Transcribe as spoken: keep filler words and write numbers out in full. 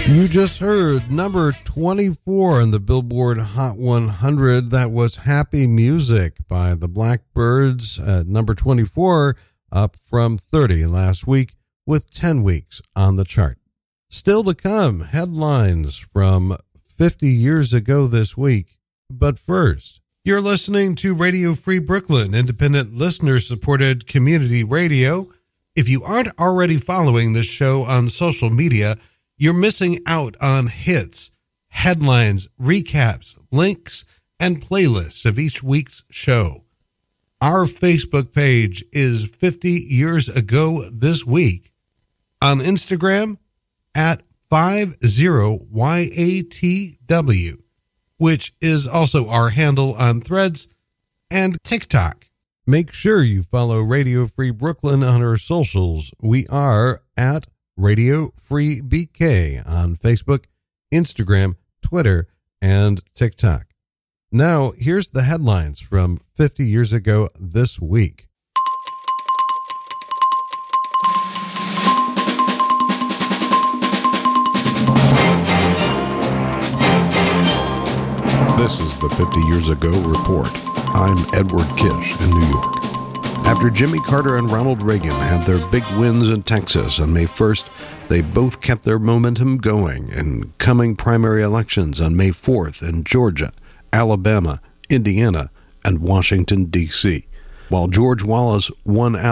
You just heard number twenty-four on the Billboard Hot one hundred. That was Happy Music by the Blackbirds at number twenty-four, up from thirty last week with ten weeks on the chart. Still to come, headlines from fifty years ago this week. But first, you're listening to Radio Free Brooklyn, independent listener-supported community radio. If you aren't already following this show on social media, you're missing out on hits, headlines, recaps, links, and playlists of each week's show. Our Facebook page is fifty years ago this week. On Instagram, at fifty Y A T W, which is also our handle on Threads and TikTok. Make sure you follow Radio Free Brooklyn on our socials. We are at Radio Free B K on Facebook, Instagram, Twitter, and TikTok. Now, here's the headlines from fifty years ago this week. This is the fifty years ago report. I'm Edward Kish in New York. After Jimmy Carter and Ronald Reagan had their big wins in Texas on May first, they both kept their momentum going in coming primary elections on May fourth in Georgia, Alabama, Indiana, and Washington, D C While George Wallace won